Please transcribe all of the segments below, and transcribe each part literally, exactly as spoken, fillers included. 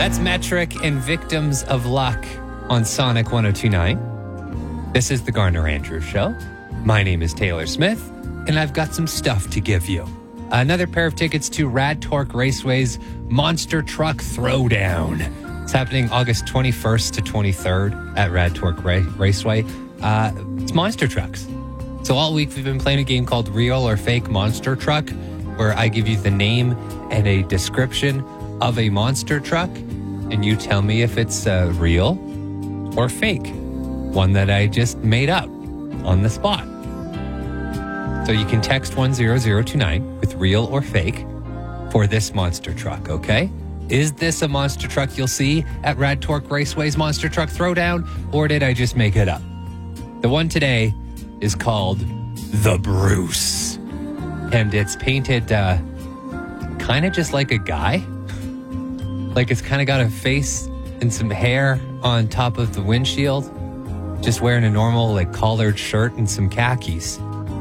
That's Metric and Victims of Luck on Sonic one oh two point nine. This is the Garner Andrews Show. My name is Taylor Smith, and I've got some stuff to give you. Another pair of tickets to Rad Torque Raceway's Monster Truck Throwdown. It's happening August twenty-first to twenty-third at Rad Torque Ra- Raceway. Uh, it's monster trucks. So all week we've been playing a game called Real or Fake Monster Truck, where I give you the name and a description of a monster truck, and you tell me if it's uh, real or fake. One that I just made up on the spot. So you can text one zero zero two nine with real or fake for this monster truck, okay? Is this a monster truck you'll see at Rad Torque Raceway's Monster Truck Throwdown, or did I just make it up? The one today is called the Bruce. And it's painted uh, kind of just like a guy. Like it's kind of got a face and some hair on top of the windshield. Just wearing a normal like collared shirt and some khakis.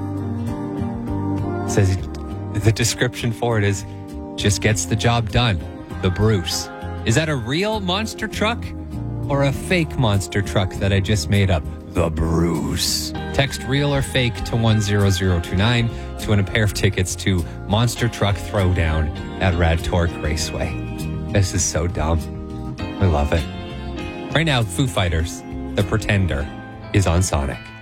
It says the description for it is just gets the job done. The Bruce. Is that a real monster truck or a fake monster truck that I just made up? The Bruce. Text real or fake to one zero zero two nine to win a pair of tickets to Monster Truck Throwdown at Rad Torque Raceway. This is so dumb. I love it. Right now, Foo Fighters, The Pretender, is on Sonic.